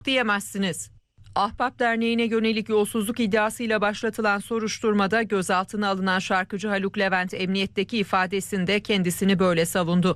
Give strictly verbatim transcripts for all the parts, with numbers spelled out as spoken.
diyemezsiniz. Ahbap Derneği'ne yönelik yolsuzluk iddiasıyla başlatılan soruşturmada gözaltına alınan şarkıcı Haluk Levent emniyetteki ifadesinde kendisini böyle savundu.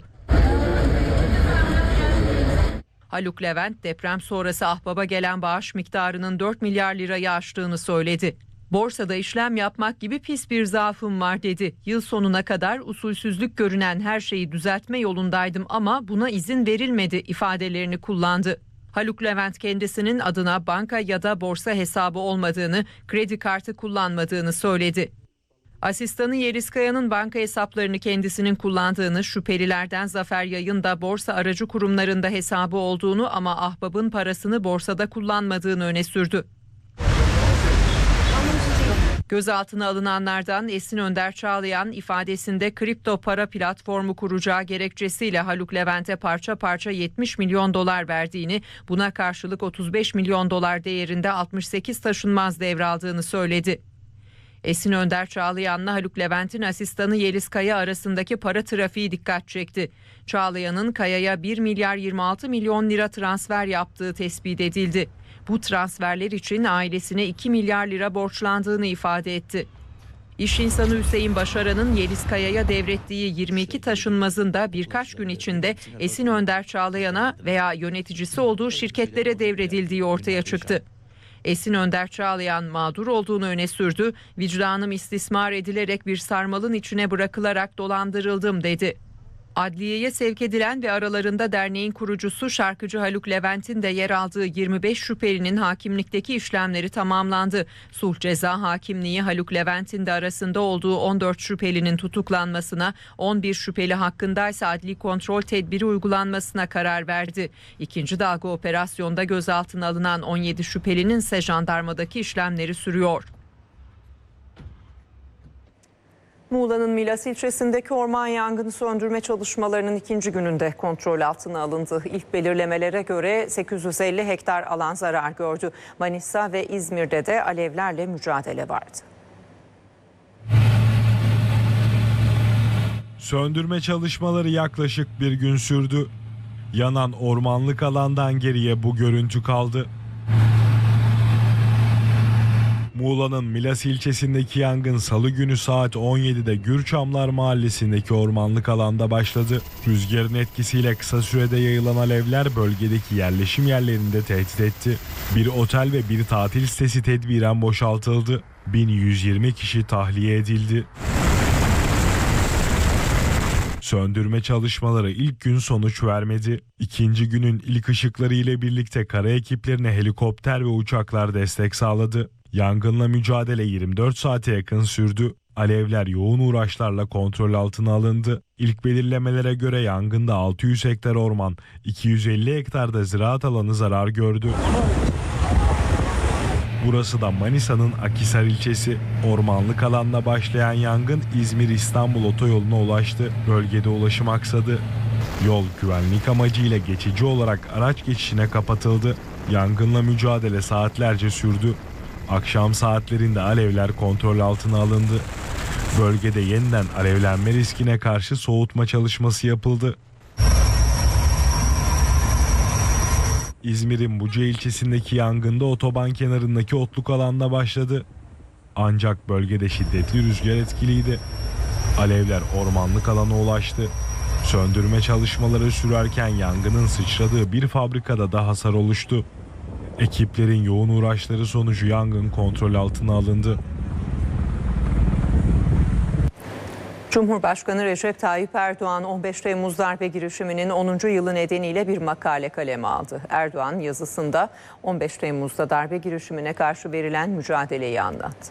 Haluk Levent deprem sonrası Ahbap'a gelen bağış miktarının dört milyar lirayı aştığını söyledi. Borsada işlem yapmak gibi pis bir zaafım var dedi. Yıl sonuna kadar usulsüzlük görünen her şeyi düzeltme yolundaydım ama buna izin verilmedi ifadelerini kullandı. Haluk Levent kendisinin adına banka ya da borsa hesabı olmadığını, kredi kartı kullanmadığını söyledi. Asistanı Yeliz Kaya'nın banka hesaplarını kendisinin kullandığını, şüphelilerden Zafer Yay'ın da borsa aracı kurumlarında hesabı olduğunu ama Ahbap'ın parasını borsada kullanmadığını öne sürdü. Gözaltına alınanlardan Esin Önder Çağlayan ifadesinde kripto para platformu kuracağı gerekçesiyle Haluk Levent'e parça parça yetmiş milyon dolar verdiğini, buna karşılık otuz beş milyon dolar değerinde altmış sekiz taşınmaz devraldığını söyledi. Esin Önder Çağlayan'la Haluk Levent'in asistanı Yeliz Kaya arasındaki para trafiği dikkat çekti. Çağlayan'ın Kaya'ya bir milyar yirmi altı milyon lira transfer yaptığı tespit edildi. Bu transferler için ailesine iki milyar lira borçlandığını ifade etti. İş insanı Hüseyin Başaran'ın Yeliz Kaya'ya devrettiği yirmi iki taşınmazın da birkaç gün içinde Esin Önder Çağlayan'a veya yöneticisi olduğu şirketlere devredildiği ortaya çıktı. Esin Önder Çağlayan mağdur olduğunu öne sürdü. Vicdanım istismar edilerek bir sarmalın içine bırakılarak dolandırıldım dedi. Adliyeye sevk edilen ve aralarında derneğin kurucusu şarkıcı Haluk Levent'in de yer aldığı yirmi beş şüphelinin hakimlikteki işlemleri tamamlandı. Sulh Ceza Hakimliği Haluk Levent'in de arasında olduğu on dört şüphelinin tutuklanmasına, on bir şüpheli hakkındaysa adli kontrol tedbiri uygulanmasına karar verdi. İkinci dalga operasyonda gözaltına alınan on yedi şüphelinin ise jandarmadaki işlemleri sürüyor. Muğla'nın Milas ilçesindeki orman yangını söndürme çalışmalarının ikinci gününde kontrol altına alındı. İlk belirlemelere göre sekiz yüz elli hektar alan zarar gördü. Manisa ve İzmir'de de alevlerle mücadele vardı. Söndürme çalışmaları yaklaşık bir gün sürdü. Yanan ormanlık alandan geriye bu görüntü kaldı. Muğla'nın Milas ilçesindeki yangın salı günü saat on yedide Gürçamlar mahallesindeki ormanlık alanda başladı. Rüzgarın etkisiyle kısa sürede yayılan alevler bölgedeki yerleşim yerlerini de tehdit etti. Bir otel ve bir tatil sitesi tedbiren boşaltıldı. bin yüz yirmi kişi tahliye edildi. Söndürme çalışmaları ilk gün sonuç vermedi. İkinci günün ilk ışıkları ile birlikte kara ekiplerine helikopter ve uçaklar destek sağladı. Yangınla mücadele yirmi dört saate yakın sürdü. Alevler yoğun uğraşlarla kontrol altına alındı. İlk belirlemelere göre yangında altı yüz hektar orman, iki yüz elli hektarda ziraat alanı zarar gördü. Burası da Manisa'nın Akhisar ilçesi. Ormanlık alanla başlayan yangın İzmir-İstanbul otoyoluna ulaştı. Bölgede ulaşım aksadı. Yol güvenlik amacıyla geçici olarak araç geçişine kapatıldı. Yangınla mücadele saatlerce sürdü. Akşam saatlerinde alevler kontrol altına alındı. Bölgede yeniden alevlenme riskine karşı soğutma çalışması yapıldı. İzmir'in Buca ilçesindeki yangında otoban kenarındaki otluk alanda başladı. Ancak bölgede şiddetli rüzgar etkiliydi. Alevler ormanlık alana ulaştı. Söndürme çalışmaları sürerken yangının sıçradığı bir fabrikada da hasar oluştu. Ekiplerin yoğun uğraşları sonucu yangın kontrol altına alındı. Cumhurbaşkanı Recep Tayyip Erdoğan on beş Temmuz darbe girişiminin onuncu yılı nedeniyle bir makale kaleme aldı. Erdoğan yazısında on beş Temmuz'da darbe girişimine karşı verilen mücadeleyi anlattı.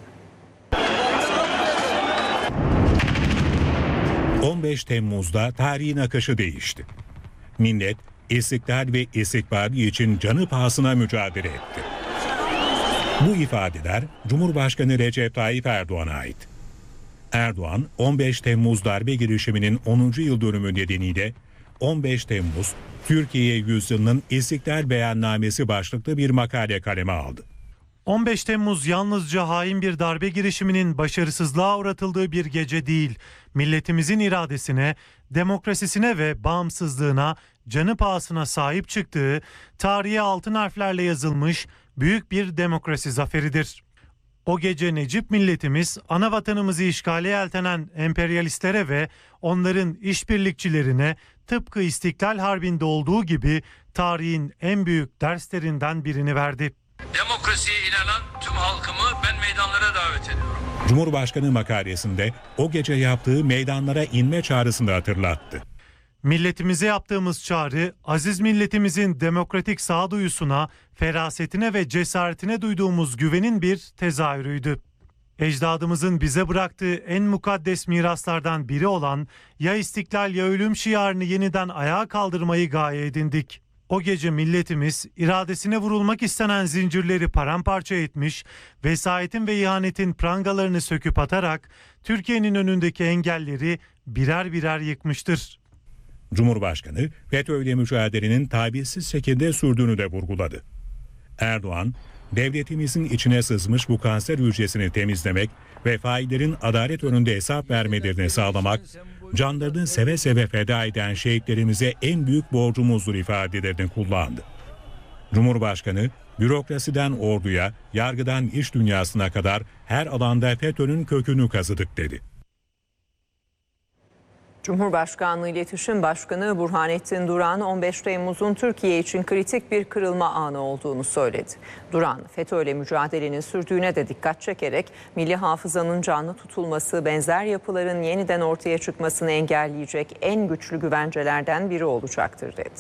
on beş Temmuz'da tarihin akışı değişti. Millet İstiklal ve istikbali için canı pahasına mücadele etti. Bu ifadeler Cumhurbaşkanı Recep Tayyip Erdoğan'a ait. Erdoğan, on beş Temmuz darbe girişiminin onuncu yıl dönümü nedeniyle on beş Temmuz Türkiye Yüzyılının İstiklal Beyannamesi başlıklı bir makale kaleme aldı. on beş Temmuz yalnızca hain bir darbe girişiminin başarısızlığa uğratıldığı bir gece değil, milletimizin iradesine, demokrasisine ve bağımsızlığına canı pahasına sahip çıktığı tarihe altın harflerle yazılmış büyük bir demokrasi zaferidir. O gece Necip milletimiz ana vatanımızı işgale yeltenen emperyalistlere ve onların işbirlikçilerine tıpkı İstiklal Harbi'nde olduğu gibi tarihin en büyük derslerinden birini verdi. Demokrasiye inanan tüm halkımı ben meydanlara davet ediyorum. Cumhurbaşkanı makalesinde o gece yaptığı meydanlara inme çağrısını hatırlattı. Milletimize yaptığımız çağrı, aziz milletimizin demokratik sağduyusuna, ferasetine ve cesaretine duyduğumuz güvenin bir tezahürüydü. Ecdadımızın bize bıraktığı en mukaddes miraslardan biri olan ya istiklal ya ölüm şiarını yeniden ayağa kaldırmayı gaye edindik. O gece milletimiz iradesine vurulmak istenen zincirleri paramparça etmiş, vesayetin ve ihanetin prangalarını söküp atarak Türkiye'nin önündeki engelleri birer birer yıkmıştır. Cumhurbaşkanı FETÖ'yle mücadelenin tabirsiz şekilde sürdüğünü de vurguladı. Erdoğan, devletimizin içine sızmış bu kanser hücresini temizlemek ve faillerin adalet önünde hesap vermelerini sağlamak, canlarını seve seve feda eden şehitlerimize en büyük borcumuzdur ifadelerini kullandı. Cumhurbaşkanı, bürokrasiden orduya, yargıdan iş dünyasına kadar her alanda FETÖ'nün kökünü kazıdık dedi. Cumhurbaşkanlığı İletişim Başkanı Burhanettin Duran, on beş Temmuz'un Türkiye için kritik bir kırılma anı olduğunu söyledi. Duran, FETÖ'yle mücadelenin sürdüğüne de dikkat çekerek milli hafızanın canlı tutulması, benzer yapıların yeniden ortaya çıkmasını engelleyecek en güçlü güvencelerden biri olacaktır dedi.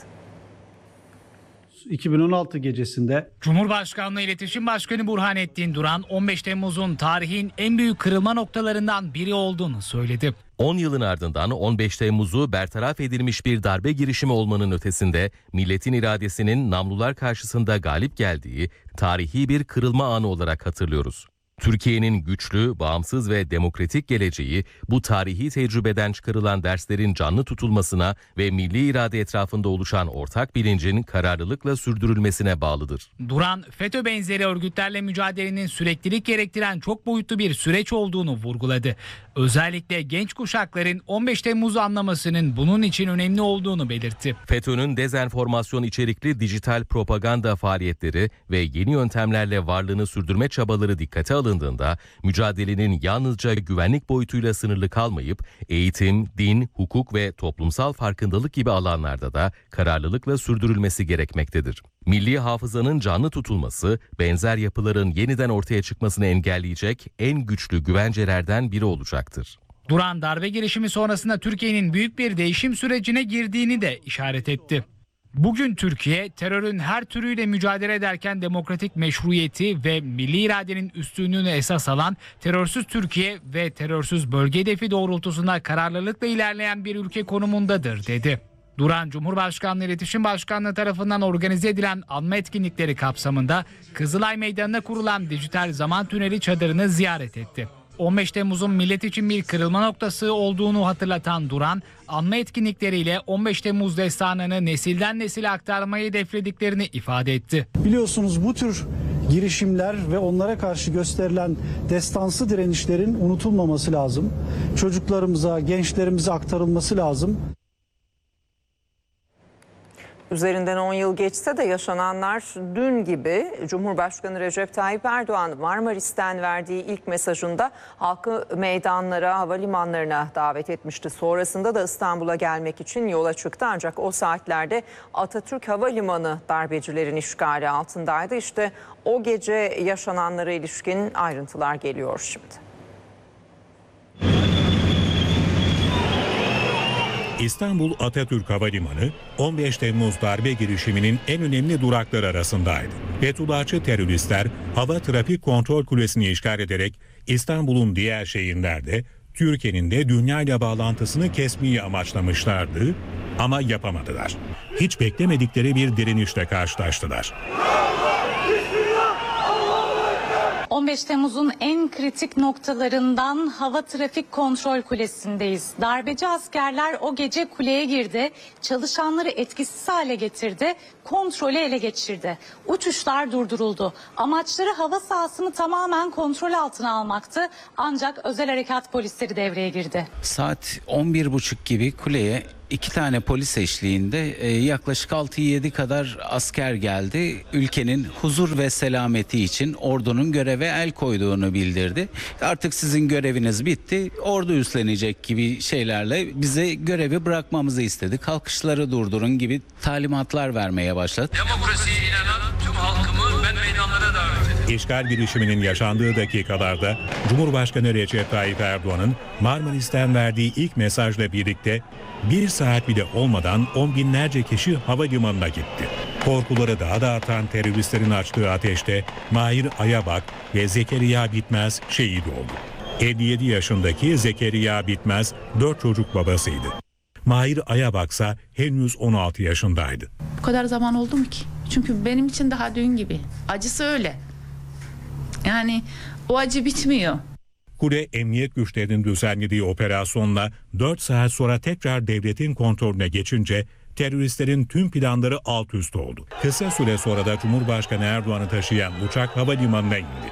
iki bin on altı gecesinde Cumhurbaşkanlığı İletişim Başkanı Burhanettin Duran, on beş Temmuz'un tarihin en büyük kırılma noktalarından biri olduğunu söyledi. on yılın ardından on beş Temmuz'u bertaraf edilmiş bir darbe girişimi olmanın ötesinde milletin iradesinin namlular karşısında galip geldiği tarihi bir kırılma anı olarak hatırlıyoruz. Türkiye'nin güçlü, bağımsız ve demokratik geleceği bu tarihi tecrübeden çıkarılan derslerin canlı tutulmasına ve milli irade etrafında oluşan ortak bilincin kararlılıkla sürdürülmesine bağlıdır. Duran, FETÖ benzeri örgütlerle mücadelenin süreklilik gerektiren çok boyutlu bir süreç olduğunu vurguladı. Özellikle genç kuşakların on beş Temmuz'u anlamasının bunun için önemli olduğunu belirtti. FETÖ'nün dezenformasyon içerikli dijital propaganda faaliyetleri ve yeni yöntemlerle varlığını sürdürme çabaları dikkate alındığında mücadelenin yalnızca güvenlik boyutuyla sınırlı kalmayıp eğitim, din, hukuk ve toplumsal farkındalık gibi alanlarda da kararlılıkla sürdürülmesi gerekmektedir. Milli hafızanın canlı tutulması, benzer yapıların yeniden ortaya çıkmasını engelleyecek en güçlü güvencelerden biri olacaktır. Duran, darbe girişimi sonrasında Türkiye'nin büyük bir değişim sürecine girdiğini de işaret etti. Bugün Türkiye, terörün her türüyle mücadele ederken demokratik meşruiyeti ve milli iradenin üstünlüğünü esas alan terörsüz Türkiye ve terörsüz bölge hedefi doğrultusunda kararlılıkla ilerleyen bir ülke konumundadır dedi. Duran, Cumhurbaşkanlığı İletişim Başkanlığı tarafından organize edilen anma etkinlikleri kapsamında Kızılay Meydanı'na kurulan dijital zaman tüneli çadırını ziyaret etti. on beş Temmuz'un millet için bir kırılma noktası olduğunu hatırlatan Duran, anma etkinlikleriyle on beş Temmuz destanını nesilden nesile aktarmayı hedeflediklerini ifade etti. biliyorsunuz bu tür girişimler ve onlara karşı gösterilen destansı direnişlerin unutulmaması lazım. Çocuklarımıza, gençlerimize aktarılması lazım. Üzerinden on yıl geçse de yaşananlar dün gibi. Cumhurbaşkanı Recep Tayyip Erdoğan Marmaris'ten verdiği ilk mesajında halkı meydanlara, havalimanlarına davet etmişti. Sonrasında da İstanbul'a gelmek için yola çıktı. Ancak o saatlerde Atatürk Havalimanı darbecilerin işgali altındaydı. İşte o gece yaşananlara ilişkin ayrıntılar geliyor şimdi. İstanbul Atatürk Havalimanı on beş Temmuz darbe girişiminin en önemli durakları arasındaydı. Fethullahçı teröristler hava trafik kontrol kulesini işgal ederek İstanbul'un diğer şehirlerde Türkiye'nin de dünyayla bağlantısını kesmeyi amaçlamışlardı ama yapamadılar. Hiç beklemedikleri bir direnişle karşılaştılar. on beş Temmuz'un en kritik noktalarından Hava Trafik Kontrol Kulesi'ndeyiz. Darbeci askerler o gece kuleye girdi, çalışanları etkisiz hale getirdi, kontrolü ele geçirdi. Uçuşlar durduruldu. Amaçları hava sahasını tamamen kontrol altına almaktı. Ancak özel harekat polisleri devreye girdi. Saat on bir buçuk gibi kuleye iki tane polis eşliğinde e, yaklaşık altı yedi kadar asker geldi. Ülkenin huzur ve selameti için ordunun göreve el koyduğunu bildirdi. Artık sizin göreviniz bitti, ordu üstlenecek gibi şeylerle bize görevi bırakmamızı istedi. Kalkışları durdurun gibi talimatlar vermeye başladı. Demokrasiye inanan tüm halkımı ben meydanlara davet ediyorum. İşgal girişiminin yaşandığı dakikalarda Cumhurbaşkanı Recep Tayyip Erdoğan'ın Marmaris'ten verdiği ilk mesajla birlikte bir saat bile olmadan on binlerce kişi havalimanına gitti. Korkuları daha da artan teröristlerin açtığı ateşte Mahir Ayabak ve Zekeriya Bitmez şehit oldu. elli yedi yaşındaki Zekeriya Bitmez dört çocuk babasıydı. Mahir Ayabak ise henüz on altı yaşındaydı. Bu kadar zaman oldu mu ki? Çünkü benim için daha dün gibi. Acısı öyle. Yani o acı bitmiyor. Kule emniyet güçlerinin düzenlediği operasyonla dört saat sonra tekrar devletin kontrolüne geçince teröristlerin tüm planları alt üst oldu. Kısa süre sonra da Cumhurbaşkanı Erdoğan'ı taşıyan uçak havalimanına indi.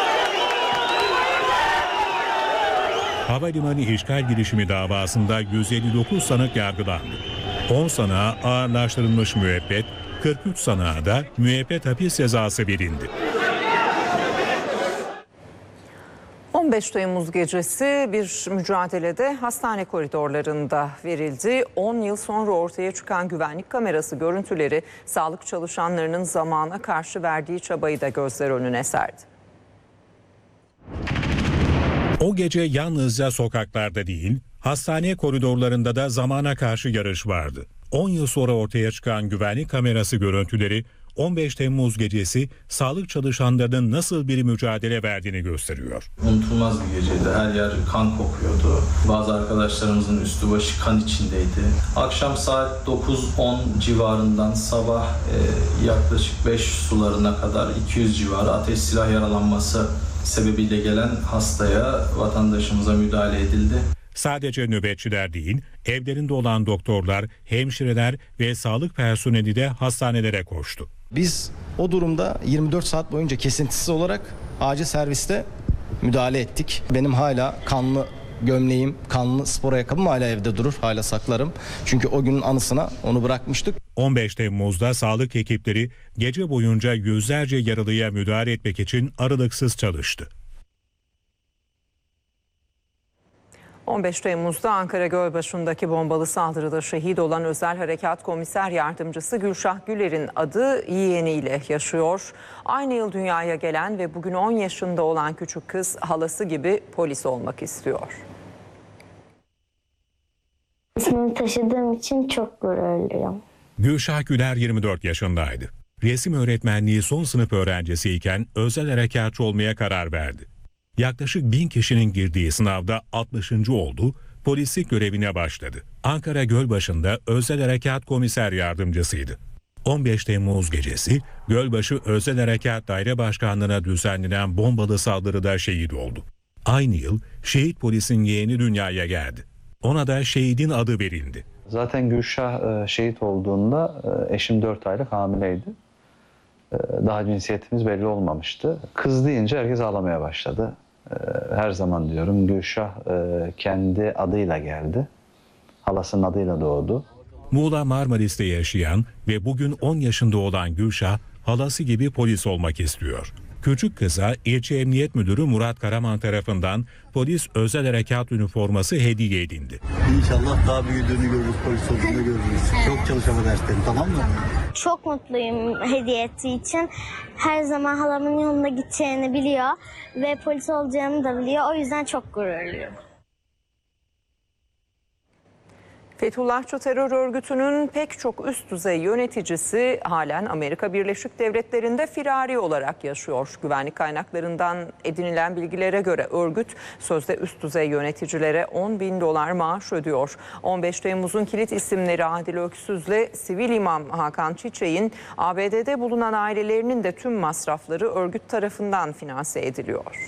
Havalimanı işgal girişimi davasında yüz elli dokuz sanık yargılandı. on sanığa ağırlaştırılmış müebbet, kırk üç sanığa da müebbet hapis cezası verildi. on beş Temmuz gecesi bir mücadelede hastane koridorlarında verildi. on yıl sonra ortaya çıkan güvenlik kamerası görüntüleri sağlık çalışanlarının zamana karşı verdiği çabayı da gözler önüne serdi. O gece yalnızca sokaklarda değil, hastane koridorlarında da zamana karşı yarış vardı. on yıl sonra ortaya çıkan güvenlik kamerası görüntüleri on beş Temmuz gecesi sağlık çalışanlarının nasıl bir mücadele verdiğini gösteriyor. Unutulmaz bir geceydi. Her yer kan kokuyordu. Bazı arkadaşlarımızın üstü başı kan içindeydi. Akşam saat dokuz on civarından sabah e, yaklaşık beş sularına kadar iki yüz civarı ateş silah yaralanması sebebiyle gelen hastaya, vatandaşımıza müdahale edildi. Sadece nöbetçiler değil, evlerinde olan doktorlar, hemşireler ve sağlık personeli de hastanelere koştu. Biz o durumda yirmi dört saat boyunca kesintisiz olarak acil serviste müdahale ettik. Benim hala kanlı gömleğim, kanlı spor ayakkabım hala evde durur, hala saklarım. Çünkü o günün anısına onu bırakmıştık. on beş Temmuz'da sağlık ekipleri gece boyunca yüzlerce yaralıya müdahale etmek için aralıksız çalıştı. on beş Temmuz'da Ankara Gölbaşı'ndaki bombalı saldırıda şehit olan Özel Harekat Komiser Yardımcısı Gülşah Güler'in adı yeğeniyle yaşıyor. Aynı yıl dünyaya gelen ve bugün on yaşında olan küçük kız halası gibi polis olmak istiyor. İsmini taşıdığım için çok gururluyum. Gülşah Güler yirmi dört yaşındaydı. Resim öğretmenliği son sınıf öğrencisiyken özel harekatçı olmaya karar verdi. Yaklaşık bin kişinin girdiği sınavda altmışıncı oldu, polislik görevine başladı. Ankara Gölbaşı'nda Özel Harekat Komiser Yardımcısıydı. on beş Temmuz gecesi Gölbaşı Özel Harekat Daire Başkanlığı'na düzenlenen bombalı saldırıda şehit oldu. Aynı yıl şehit polisin yeğeni dünyaya geldi. Ona da şehidin adı verildi. Zaten Gülşah şehit olduğunda eşim dört aylık hamileydi. Daha cinsiyetimiz belli olmamıştı. Kız deyince herkes ağlamaya başladı. Her zaman diyorum Gülşah kendi adıyla geldi. Halasının adıyla doğdu. Muğla Marmaris'te yaşayan ve bugün on yaşında olan Gülşah halası gibi polis olmak istiyor. Küçük kıza ilçe emniyet müdürü Murat Karaman tarafından polis özel harekat üniforması hediye edildi. İnşallah daha büyüdüğünü görürüz, polis olduğunu görürüz. Çok çalışama derslerim, tamam mı? Çok mutluyum hediye ettiği için. Her zaman halamın yolunda gideceğini biliyor ve polis olacağını da biliyor. O yüzden çok gururluyum. Fethullahçı terör örgütünün pek çok üst düzey yöneticisi halen Amerika Birleşik Devletleri'nde firari olarak yaşıyor. Güvenlik kaynaklarından edinilen bilgilere göre örgüt sözde üst düzey yöneticilere on bin dolar maaş ödüyor. on beş Temmuz'un kilit isimleri Adil Öksüz'le sivil imam Hakan Çiçek'in A B D'de bulunan ailelerinin de tüm masrafları örgüt tarafından finanse ediliyor.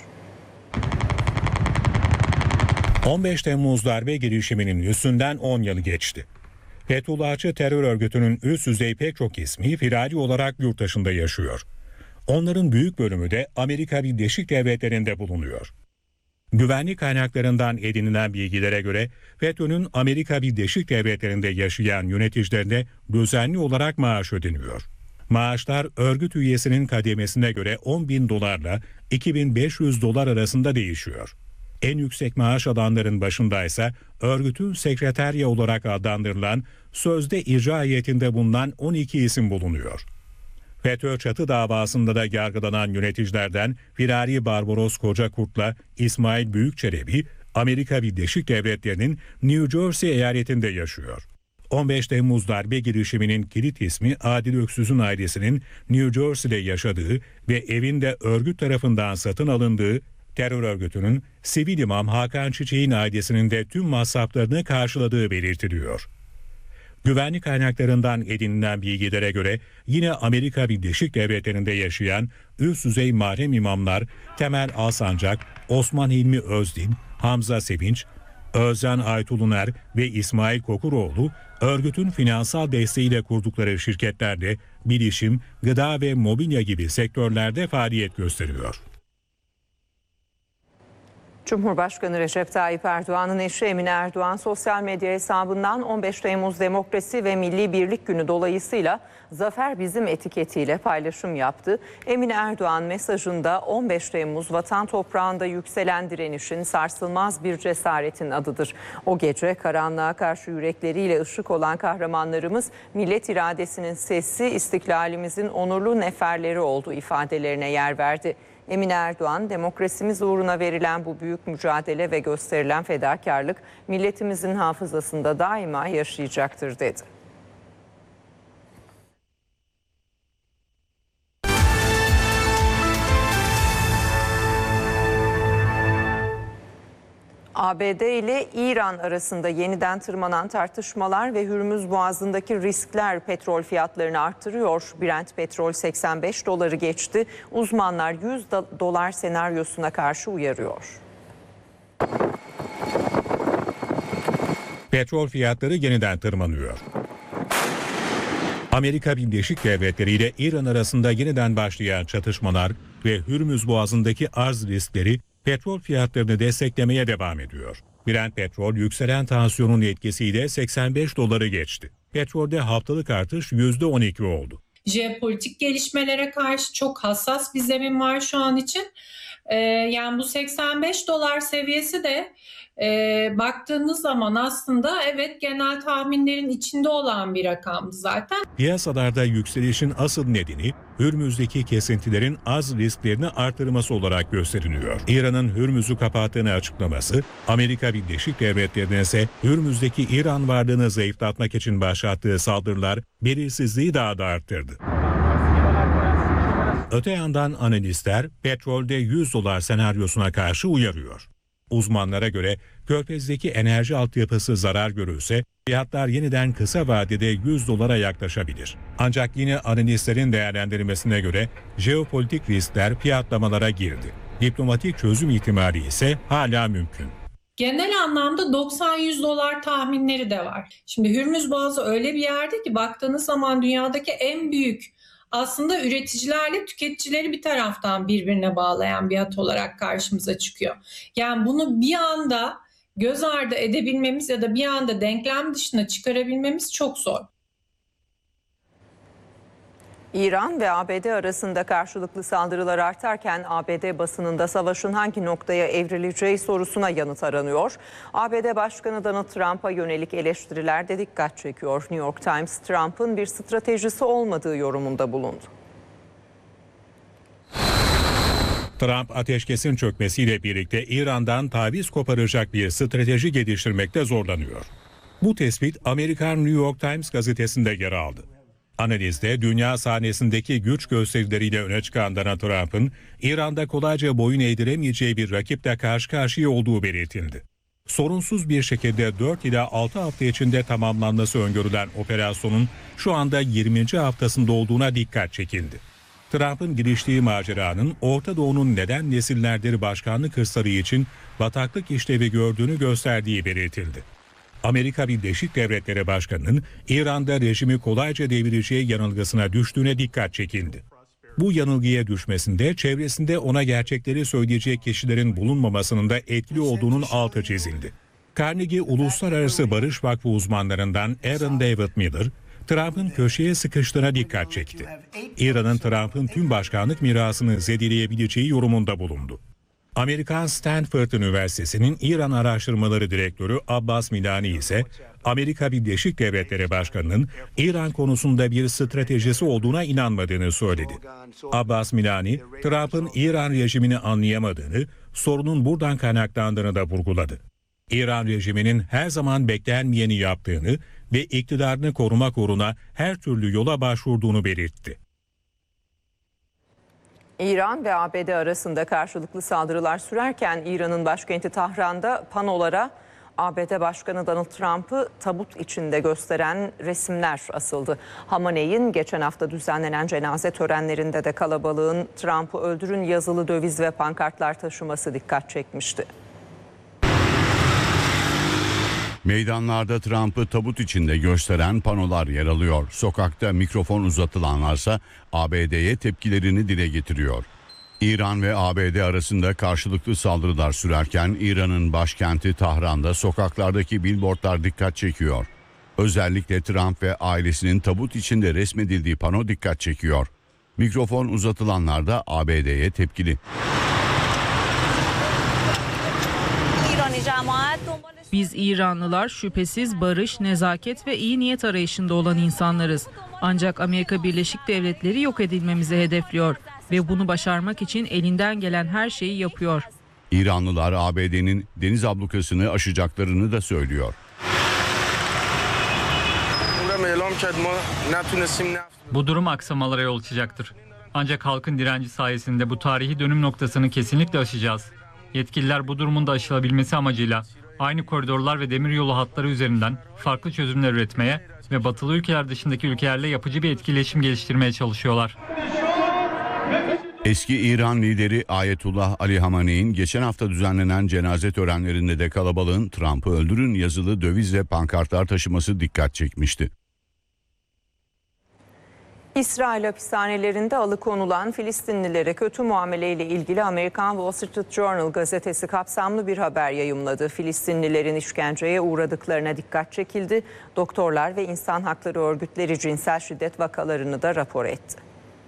on beş Temmuz darbe girişiminin üstünden on yılı geçti. Fethullahçı terör örgütünün üst düzey pek çok ismi firari olarak yurt dışında yaşıyor. Onların büyük bölümü de Amerika Birleşik Devletleri'nde bulunuyor. Güvenlik kaynaklarından edinilen bilgilere göre FETÖ'nün Amerika Birleşik Devletleri'nde yaşayan yöneticilerine düzenli olarak maaş ödeniyor. Maaşlar örgüt üyesinin kademesine göre on bin dolarla iki bin beş yüz dolar arasında değişiyor. En yüksek maaş alanların başındaysa örgütün sekreterya olarak adlandırılan sözde icra heyetinde bulunan on iki isim bulunuyor. FETÖ çatı davasında da yargılanan yöneticilerden firari Barbaros Kocakurt'la İsmail Büyükçelebi Amerika Birleşik Devletleri'nin New Jersey eyaletinde yaşıyor. on beş Temmuz darbe girişiminin kilit ismi Adil Öksüz'ün ailesinin New Jersey'de yaşadığı ve evinde örgüt tarafından satın alındığı, terör örgütünün sivil imam Hakan Çiçek'in ailesinin de tüm masraflarını karşıladığı belirtiliyor. Güvenlik kaynaklarından edinilen bilgilere göre yine Amerika Birleşik Devletleri'nde yaşayan üst düzey mahrem imamlar Temel Alsancak, Osman Hilmi Özdin, Hamza Sevinç, Özcan Aytuluner ve İsmail Kokuroğlu örgütün finansal desteğiyle kurdukları şirketlerde bilişim, gıda ve mobilya gibi sektörlerde faaliyet gösteriyor. Cumhurbaşkanı Recep Tayyip Erdoğan'ın eşi Emine Erdoğan sosyal medya hesabından on beş Temmuz Demokrasi ve Milli Birlik Günü dolayısıyla "Zafer Bizim" etiketiyle paylaşım yaptı. Emine Erdoğan mesajında on beş Temmuz vatan toprağında yükselen direnişin sarsılmaz bir cesaretin adıdır. O gece karanlığa karşı yürekleriyle ışık olan kahramanlarımız millet iradesinin sesi, istiklalimizin onurlu neferleri oldu ifadelerine yer verdi. Emine Erdoğan, demokrasimiz uğruna verilen bu büyük mücadele ve gösterilen fedakarlık milletimizin hafızasında daima yaşayacaktır dedi. A B D ile İran arasında yeniden tırmanan tartışmalar ve Hürmüz Boğazı'ndaki riskler petrol fiyatlarını arttırıyor. Brent petrol seksen beş doları geçti. Uzmanlar yüz dolar senaryosuna karşı uyarıyor. Petrol fiyatları yeniden tırmanıyor. Amerika Birleşik Devletleri ile İran arasında yeniden başlayan çatışmalar ve Hürmüz Boğazı'ndaki arz riskleri petrol fiyatlarını desteklemeye devam ediyor. Brent petrol yükselen tansiyonun etkisiyle seksen beş doları geçti. Petrolde haftalık artış yüzde on iki oldu. Jeopolitik gelişmelere karşı çok hassas bir zemin var şu an için. Ee, yani bu seksen beş dolar seviyesi de e, baktığınız zaman aslında evet genel tahminlerin içinde olan bir rakamdı zaten. Piyasalarda yükselişin asıl nedeni Hürmüz'deki kesintilerin az risklerini artırması olarak gösteriliyor. İran'ın Hürmüz'ü kapattığını açıklaması, Amerika Birleşik Devletleri'ne ise Hürmüz'deki İran varlığını zayıflatmak için başlattığı saldırılar belirsizliği daha da arttırdı. Öte yandan analistler petrolde yüz dolar senaryosuna karşı uyarıyor. Uzmanlara göre Körfez'deki enerji altyapısı zarar görürse fiyatlar yeniden kısa vadede yüz dolara yaklaşabilir. Ancak yine analistlerin değerlendirmesine göre jeopolitik riskler fiyatlamalara girdi. Diplomatik çözüm ihtimali ise hala mümkün. Genel anlamda doksan yüz dolar tahminleri de var. Şimdi Hürmüz Boğazı öyle bir yerde ki baktığınız zaman dünyadaki en büyük aslında üreticilerle tüketicileri bir taraftan birbirine bağlayan bir hat olarak karşımıza çıkıyor. Yani bunu bir anda göz ardı edebilmemiz ya da bir anda denklem dışına çıkarabilmemiz çok zor. İran ve A B D arasında karşılıklı saldırılar artarken A B D basınında savaşın hangi noktaya evrileceği sorusuna yanıt aranıyor. A B D Başkanı Donald Trump'a yönelik eleştiriler de dikkat çekiyor. New York Times, Trump'ın bir stratejisi olmadığı yorumunda bulundu. Trump ateşkesin çökmesiyle birlikte İran'dan taviz koparacak bir strateji geliştirmekte zorlanıyor. Bu Bu tespit Amerikan New York Times gazetesinde yer aldı. Analizde dünya sahnesindeki güç gösterileriyle öne çıkan Donald Trump'ın İran'da kolayca boyun eğdiremeyeceği bir rakiple karşı karşıya olduğu belirtildi. Sorunsuz bir şekilde dört ila altı hafta içinde tamamlanması öngörülen operasyonun şu anda yirminci haftasında olduğuna dikkat çekildi. Trump'ın giriştiği maceranın Orta Doğu'nun neden nesillerdir başkanlık hırsları için bataklık işlevi gördüğünü gösterdiği belirtildi. Amerika Birleşik Devletleri Başkanı'nın İran'da rejimi kolayca devireceği yanılgısına düştüğüne dikkat çekildi. Bu yanılgıya düşmesinde çevresinde ona gerçekleri söyleyecek kişilerin bulunmamasının da etkili olduğunun altı çizildi. Carnegie Uluslararası Barış Vakfı uzmanlarından Aaron David Miller, Trump'ın köşeye sıkıştığına dikkat çekti. İran'ın Trump'ın tüm başkanlık mirasını zedeleyebileceği yorumunda bulundu. Amerikan Stanford Üniversitesi'nin İran Araştırmaları Direktörü Abbas Milani ise Amerika Birleşik Devletleri Başkanı'nın İran konusunda bir stratejisi olduğuna inanmadığını söyledi. Abbas Milani, Trump'ın İran rejimini anlayamadığını, sorunun buradan kaynaklandığını da vurguladı. İran rejiminin her zaman beklenmeyeni yaptığını ve iktidarını korumak uğruna her türlü yola başvurduğunu belirtti. İran ve A B D arasında karşılıklı saldırılar sürerken İran'ın başkenti Tahran'da panolara A B D Başkanı Donald Trump'ı tabut içinde gösteren resimler asıldı. Hamaney'in geçen hafta düzenlenen cenaze törenlerinde de kalabalığın Trump'ı öldürün yazılı döviz ve pankartlar taşıması dikkat çekmişti. Meydanlarda Trump'ı tabut içinde gösteren panolar yer alıyor. Sokakta mikrofon uzatılanlarsa A B D'ye tepkilerini dile getiriyor. İran ve A B D arasında karşılıklı saldırılar sürerken İran'ın başkenti Tahran'da sokaklardaki billboardlar dikkat çekiyor. Özellikle Trump ve ailesinin tabut içinde resmedildiği pano dikkat çekiyor. Mikrofon uzatılanlar da A B D'ye tepkili. Biz İranlılar şüphesiz barış, nezaket ve iyi niyet arayışında olan insanlarız. Ancak Amerika Birleşik Devletleri yok edilmemizi hedefliyor ve bunu başarmak için elinden gelen her şeyi yapıyor. İranlılar A B D'nin deniz ablukasını aşacaklarını da söylüyor. Bu durum aksamalara yol açacaktır. Ancak halkın direnci sayesinde bu tarihi dönüm noktasını kesinlikle aşacağız. Yetkililer bu durumun da aşılabilmesi amacıyla aynı koridorlar ve demiryolu hatları üzerinden farklı çözümler üretmeye ve batılı ülkeler dışındaki ülkelerle yapıcı bir etkileşim geliştirmeye çalışıyorlar. Eski İran lideri Ayetullah Ali Hamaney'in geçen hafta düzenlenen cenaze törenlerinde de kalabalığın Trump'ı öldürün yazılı döviz ve pankartlar taşıması dikkat çekmişti. İsrail hapishanelerinde alıkonulan Filistinlilere kötü muameleyle ilgili Amerikan Wall Street Journal gazetesi kapsamlı bir haber yayımladı. Filistinlilerin işkenceye uğradıklarına dikkat çekildi. Doktorlar ve insan hakları örgütleri cinsel şiddet vakalarını da rapor etti.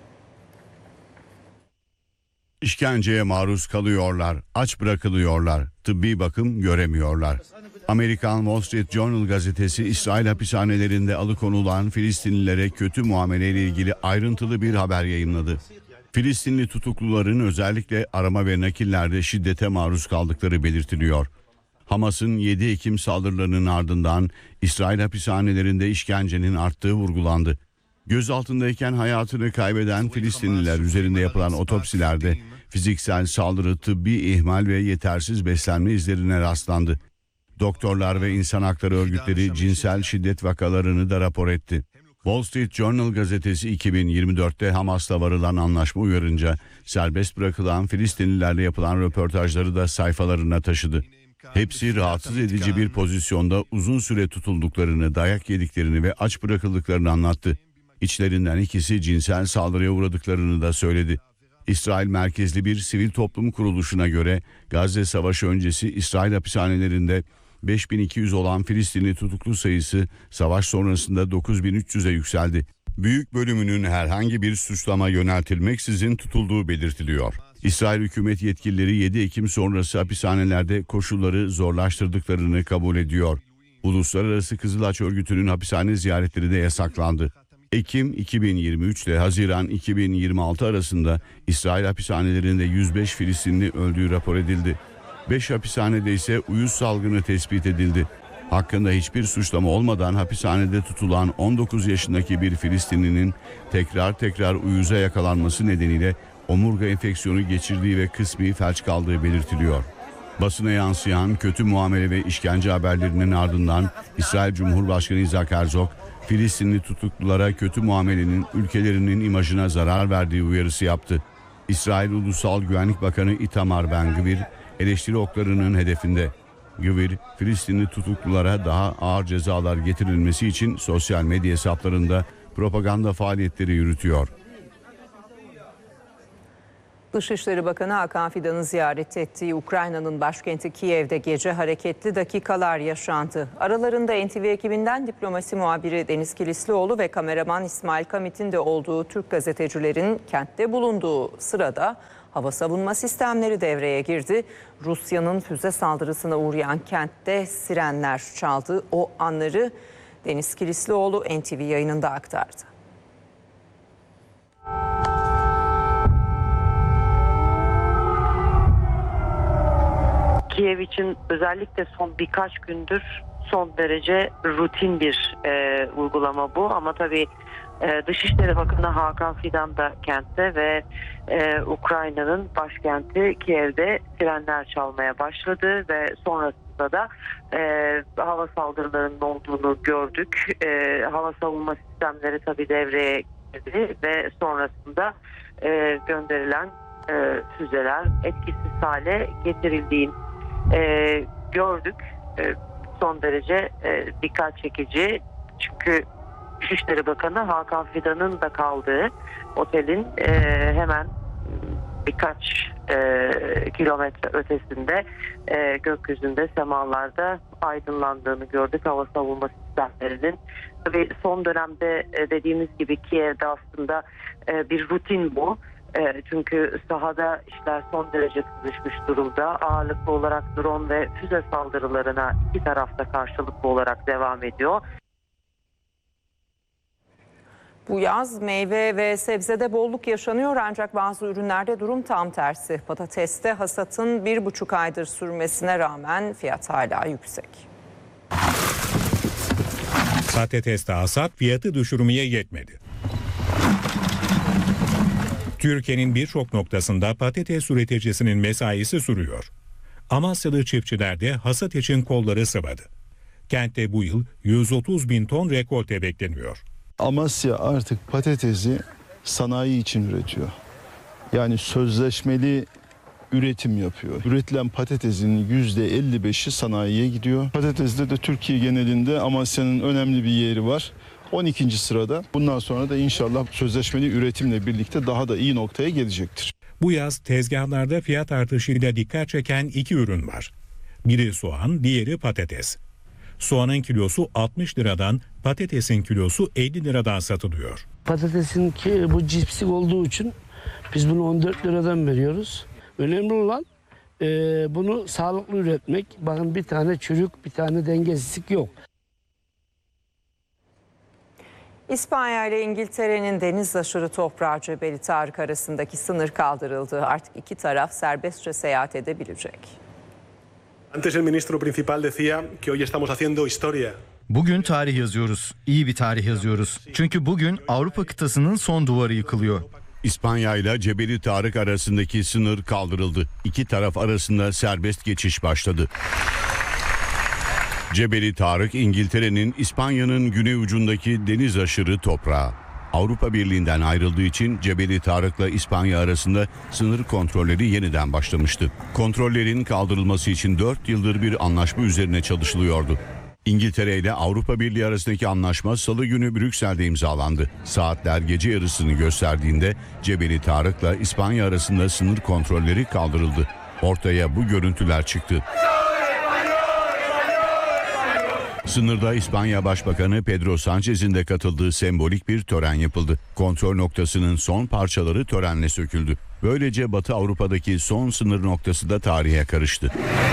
İşkenceye maruz kalıyorlar, aç bırakılıyorlar, tıbbi bakım göremiyorlar. Amerikan Wall Street Journal gazetesi İsrail hapishanelerinde alıkonulan Filistinlilere kötü muameleyle ilgili ayrıntılı bir haber yayımladı. Filistinli tutukluların özellikle arama ve nakillerde şiddete maruz kaldıkları belirtiliyor. Hamas'ın yedi Ekim saldırılarının ardından İsrail hapishanelerinde işkencenin arttığı vurgulandı. Gözaltındayken hayatını kaybeden Filistinliler üzerinde yapılan otopsilerde fiziksel saldırı, tıbbi ihmal ve yetersiz beslenme izlerine rastlandı. Doktorlar ve insan hakları örgütleri cinsel şiddet vakalarını da rapor etti. Wall Street Journal gazetesi iki bin yirmi dörtte Hamas'la varılan anlaşma uyarınca serbest bırakılan Filistinlilerle yapılan röportajları da sayfalarına taşıdı. Hepsi rahatsız edici bir pozisyonda uzun süre tutulduklarını, dayak yediklerini ve aç bırakıldıklarını anlattı. İçlerinden ikisi cinsel saldırıya uğradıklarını da söyledi. İsrail merkezli bir sivil toplum kuruluşuna göre Gazze Savaşı öncesi İsrail hapishanelerinde beş bin iki yüz olan Filistinli tutuklu sayısı savaş sonrasında dokuz bin üç yüze yükseldi. Büyük bölümünün herhangi bir suçlama yöneltilmeksizin tutulduğu belirtiliyor. İsrail hükümet yetkilileri yedi Ekim sonrası hapishanelerde koşulları zorlaştırdıklarını kabul ediyor. Uluslararası Kızılaç Örgütü'nün hapishane ziyaretleri de yasaklandı. Ekim iki bin yirmi üç ile Haziran iki bin yirmi altı arasında İsrail hapishanelerinde yüz beş Filistinli öldüğü rapor edildi. beş hapishanede ise uyuz salgını tespit edildi. Hakkında hiçbir suçlama olmadan hapishanede tutulan on dokuz yaşındaki bir Filistinlinin tekrar tekrar uyuza yakalanması nedeniyle omurga enfeksiyonu geçirdiği ve kısmi felç kaldığı belirtiliyor. Basına yansıyan kötü muamele ve işkence haberlerinin ardından İsrail Cumhurbaşkanı Isaac Herzog, Filistinli tutuklulara kötü muamelenin ülkelerinin imajına zarar verdiği uyarısı yaptı. İsrail Ulusal Güvenlik Bakanı Itamar Ben-Gvir eleştiri oklarının hedefinde. Gvir, Filistinli tutuklulara daha ağır cezalar getirilmesi için sosyal medya hesaplarında propaganda faaliyetleri yürütüyor. Dışişleri Bakanı Hakan Fidan'ı ziyaret ettiği Ukrayna'nın başkenti Kiev'de gece hareketli dakikalar yaşandı. Aralarında N T V ekibinden diplomasi muhabiri Deniz Kilislioğlu ve kameraman İsmail Kamit'in de olduğu Türk gazetecilerin kentte bulunduğu sırada hava savunma sistemleri devreye girdi. Rusya'nın füze saldırısına uğrayan kentte sirenler çaldı. O anları Deniz Kilislioğlu N T V yayınında aktardı. Kiev için özellikle son birkaç gündür son derece rutin bir e, uygulama bu. Ama tabii e, Dışişleri Bakanı Hakan Fidan da kentte ve e, Ukrayna'nın başkenti Kiev'de sirenler çalmaya başladı ve sonrasında da e, hava saldırılarının olduğunu gördük. E, hava savunma sistemleri tabii devreye girdi ve sonrasında e, gönderilen e, füzeler etkisiz hale getirildiğini e, gördük. E, son derece e, dikkat çekici. Çünkü Dışişleri Bakanı Hakan Fidan'ın da kaldığı otelin e, hemen birkaç e, kilometre ötesinde e, gökyüzünde, semalarda aydınlandığını gördük hava savunma sistemlerinin. Tabii son dönemde e, dediğimiz gibi Kiev'de aslında e, bir rutin bu. E, çünkü sahada işler son derece kızışmış durumda. Ağırlıklı olarak drone ve füze saldırılarına iki tarafta karşılıklı olarak devam ediyor. Bu yaz meyve ve sebzede bolluk yaşanıyor ancak bazı ürünlerde durum tam tersi. Patateste hasatın bir buçuk aydır sürmesine rağmen fiyat hala yüksek. Patateste hasat fiyatı düşürmeye yetmedi. Türkiye'nin birçok noktasında patates üreticisinin mesaisi sürüyor. Amasyalı çiftçiler de hasat için kolları sıvadı. Kentte bu yıl yüz otuz bin ton rekolte bekleniyor. Amasya artık patatesi sanayi için üretiyor. Yani sözleşmeli üretim yapıyor. Üretilen patatesin yüzde elli beşi sanayiye gidiyor. Patatesde de Türkiye genelinde Amasya'nın önemli bir yeri var. on ikinci sırada. Bundan sonra da inşallah sözleşmeli üretimle birlikte daha da iyi noktaya gelecektir. Bu yaz tezgahlarda fiyat artışıyla dikkat çeken iki ürün var. Biri soğan, diğeri patates. Soğanın kilosu altmış liradan, patatesin kilosu elli liradan satılıyor. Patatesin ki bu cipsik olduğu için biz bunu on dört liradan veriyoruz. Önemli olan e, bunu sağlıklı üretmek. Bakın bir tane çürük, bir tane dengesizlik yok. İspanya ile İngiltere'nin deniz aşırı toprağı Cebeli Tarık arasındaki sınır kaldırıldı. Artık iki taraf serbestçe seyahat edebilecek. Antes el ministro principal decía que hoy estamos haciendo historia. Bugün tarih yazıyoruz. İyi bir tarih yazıyoruz. Çünkü bugün Avrupa kıtasının son duvarı yıkılıyor. İspanya ile Cebeli Tarık arasındaki sınır kaldırıldı. İki taraf arasında serbest geçiş başladı. Cebeli Tarık, İngiltere'nin İspanya'nın güney ucundaki deniz aşırı toprağı. Avrupa Birliği'nden ayrıldığı için Cebeli Tarık'la İspanya arasında sınır kontrolleri yeniden başlamıştı. Kontrollerin kaldırılması için dört yıldır bir anlaşma üzerine çalışılıyordu. İngiltere ile Avrupa Birliği arasındaki anlaşma Salı günü Brüksel'de imzalandı. Saatler gece yarısını gösterdiğinde Cebeli Tarık'la İspanya arasında sınır kontrolleri kaldırıldı. Ortaya bu görüntüler çıktı. Sınırda İspanya Başbakanı Pedro Sánchez'in de katıldığı sembolik bir tören yapıldı. Kontrol noktasının son parçaları törenle söküldü. Böylece Batı Avrupa'daki son sınır noktası da tarihe karıştı.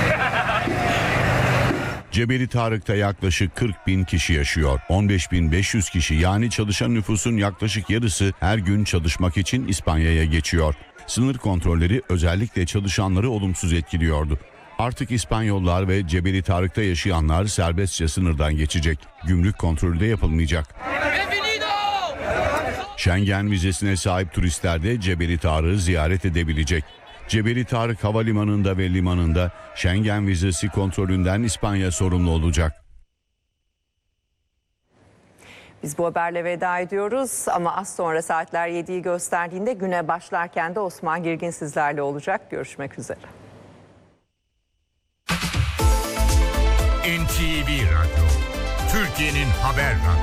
Cebeli Tarık'ta yaklaşık kırk bin kişi yaşıyor. on beş bin beş yüz kişi, yani çalışan nüfusun yaklaşık yarısı her gün çalışmak için İspanya'ya geçiyor. Sınır kontrolleri özellikle çalışanları olumsuz etkiliyordu. Artık İspanyollar ve Cebeli Tarık'ta yaşayanlar serbestçe sınırdan geçecek. Gümrük kontrolü de yapılmayacak. Schengen vizesine sahip turistler de Cebeli Tarık'ı ziyaret edebilecek. Cebeli Tarık Havalimanı'nda ve limanında Schengen vizesi kontrolünden İspanya sorumlu olacak. Biz bu haberle veda ediyoruz ama az sonra saatler yediyi gösterdiğinde güne başlarken de Osman Girgin sizlerle olacak. Görüşmek üzere. N T V Radyo, Türkiye'nin haber radyosu.